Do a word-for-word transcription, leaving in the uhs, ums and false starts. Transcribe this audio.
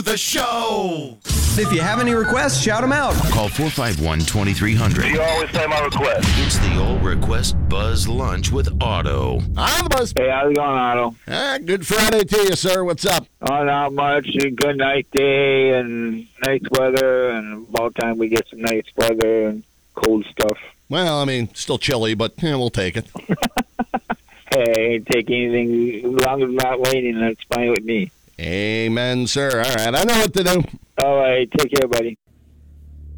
the show. If you have any requests, shout them out. Call four five one, two three zero zero. You always play my request. It's the All Request Buzz Lunch with Otto. I'm the Buzz. Hey, how's it going, Otto? Ah, good Friday to you, sir. What's up? Oh, not much. A good night day and nice weather, and about time we get some nice weather and cold stuff. Well, I mean, still chilly, but yeah, we'll take it. Hey, I ain't take anything as long as it's not raining. That's fine with me. Amen, sir. All right, I know what to do. All right, take care, buddy.